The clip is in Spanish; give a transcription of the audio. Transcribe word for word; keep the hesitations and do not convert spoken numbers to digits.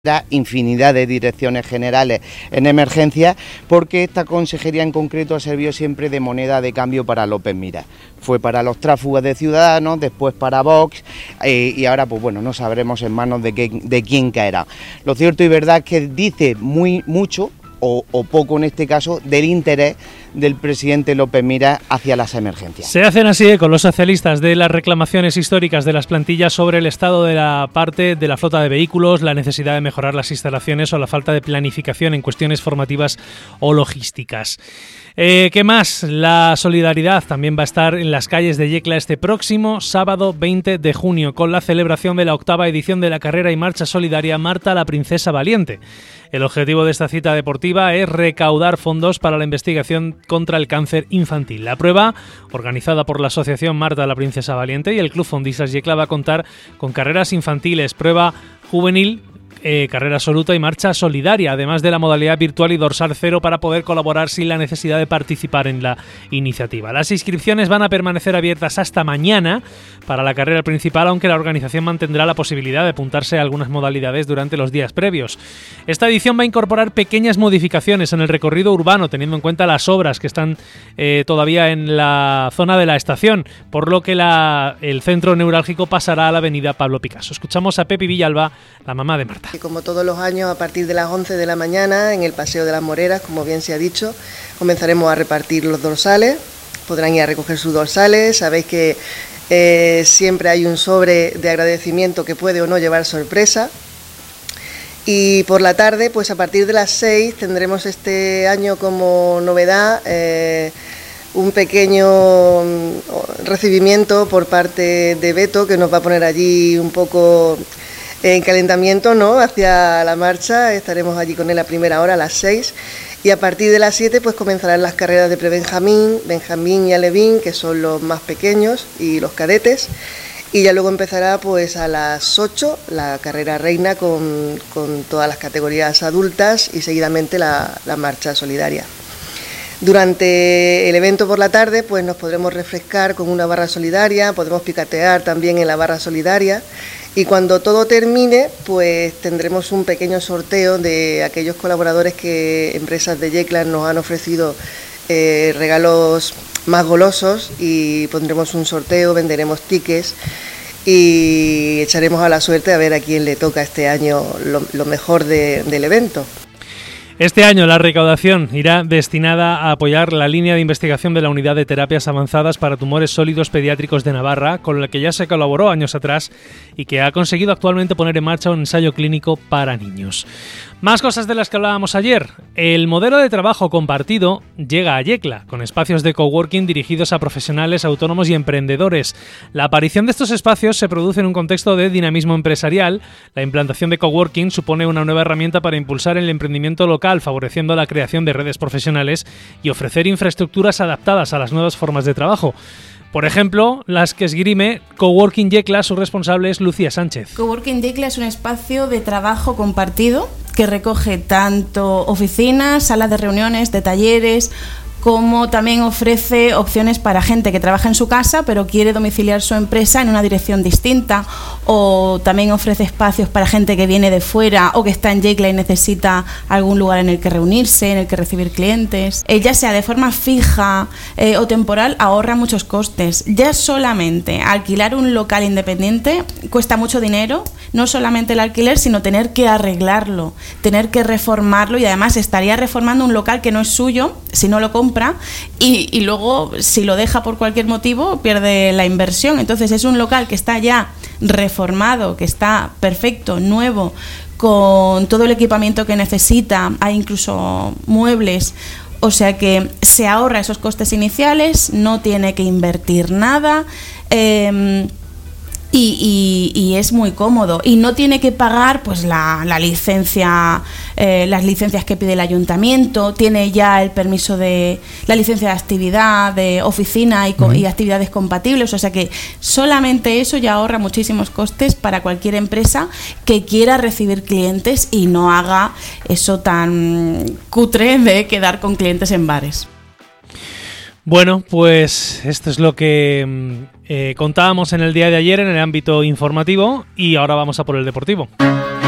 infinidad de direcciones generales en emergencia, porque esta consejería en concreto ha servido siempre de moneda de cambio para López Miras. Fue para los tráfugos de Ciudadanos, después para Vox, eh, y ahora pues bueno, no sabremos en manos de, qué, de quién caerá. Lo cierto y verdad es que dice muy mucho, o, o poco en este caso, del interés del presidente López Miras hacia las emergencias. Se hacen así con los socialistas de las reclamaciones históricas de las plantillas sobre el estado de la parte de la flota de vehículos, la necesidad de mejorar las instalaciones o la falta de planificación en cuestiones formativas o logísticas. Eh, ¿Qué más? La solidaridad también va a estar en las calles de Yecla este próximo sábado veinte de junio con la celebración de la octava edición de la carrera y marcha solidaria Marta la Princesa Valiente. El objetivo de esta cita deportiva es recaudar fondos para la investigación contra el cáncer infantil. La prueba, organizada por la Asociación Marta la Princesa Valiente y el Club Fondistas Yecla, va a contar con carreras infantiles, prueba juvenil, Eh, carrera absoluta y marcha solidaria, además de la modalidad virtual y dorsal cero para poder colaborar sin la necesidad de participar en la iniciativa. Las inscripciones van a permanecer abiertas hasta mañana para la carrera principal, aunque la organización mantendrá la posibilidad de apuntarse a algunas modalidades durante los días previos. Esta edición va a incorporar pequeñas modificaciones en el recorrido urbano, teniendo en cuenta las obras que están eh, todavía en la zona de la estación, por lo que la, el centro neurálgico pasará a la avenida Pablo Picasso. Escuchamos a Pepi Villalba, la mamá de Marta. Y como todos los años, a partir de las once de la mañana, en el Paseo de las Moreras, como bien se ha dicho, comenzaremos a repartir los dorsales. Podrán ir a recoger sus dorsales. Sabéis que eh, siempre hay un sobre de agradecimiento que puede o no llevar sorpresa. Y por la tarde, pues a partir de las seis, tendremos este año como novedad eh, un pequeño recibimiento por parte de Beto, que nos va a poner allí un poco en calentamiento, ¿no?, hacia la marcha. Estaremos allí con él a primera hora, a las seis, y a partir de las siete pues comenzarán las carreras de pre-Benjamín, Benjamín y Alevín, que son los más pequeños, y los cadetes, y ya luego empezará pues a las ocho la carrera reina con, con todas las categorías adultas, y seguidamente la, la marcha solidaria. Durante el evento por la tarde pues nos podremos refrescar con una barra solidaria, podremos picatear también en la barra solidaria, y cuando todo termine pues tendremos un pequeño sorteo de aquellos colaboradores que empresas de Yecla nos han ofrecido eh, regalos más golosos, y pondremos un sorteo, venderemos tickets y echaremos a la suerte a ver a quién le toca este año lo, lo mejor de, del evento. Este año la recaudación irá destinada a apoyar la línea de investigación de la Unidad de Terapias Avanzadas para Tumores Sólidos Pediátricos de Navarra, con la que ya se colaboró años atrás y que ha conseguido actualmente poner en marcha un ensayo clínico para niños. Más cosas de las que hablábamos ayer. El modelo de trabajo compartido llega a Yecla, con espacios de coworking dirigidos a profesionales, autónomos y emprendedores. La aparición de estos espacios se produce en un contexto de dinamismo empresarial. La implantación de coworking supone una nueva herramienta para impulsar el emprendimiento local, favoreciendo la creación de redes profesionales y ofrecer infraestructuras adaptadas a las nuevas formas de trabajo. Por ejemplo, las que esgrime Coworking Yecla, su responsable es Lucía Sánchez. Coworking Yecla es un espacio de trabajo compartido que recoge tanto oficinas, salas de reuniones, de talleres, como también ofrece opciones para gente que trabaja en su casa pero quiere domiciliar su empresa en una dirección distinta, o también ofrece espacios para gente que viene de fuera o que está en Yecla y necesita algún lugar en el que reunirse, en el que recibir clientes. Eh, ya sea de forma fija eh, o temporal, ahorra muchos costes. Ya solamente alquilar un local independiente cuesta mucho dinero, no solamente el alquiler, sino tener que arreglarlo, tener que reformarlo, y además estaría reformando un local que no es suyo si no lo compra. Y, y luego, si lo deja por cualquier motivo, pierde la inversión. Entonces es un local que está ya reformado, que está perfecto, nuevo, con todo el equipamiento que necesita, hay incluso muebles. O sea que se ahorra esos costes iniciales, no tiene que invertir nada. Eh, Y, y, y es muy cómodo, y no tiene que pagar pues la, la licencia, eh, las licencias que pide el ayuntamiento. Tiene ya el permiso de la licencia de actividad, de oficina y, uh-huh. y actividades compatibles. O sea que solamente eso ya ahorra muchísimos costes para cualquier empresa que quiera recibir clientes y no haga eso tan cutre de quedar con clientes en bares. Bueno, pues esto es lo que eh, contábamos en el día de ayer en el ámbito informativo, y ahora vamos a por el deportivo.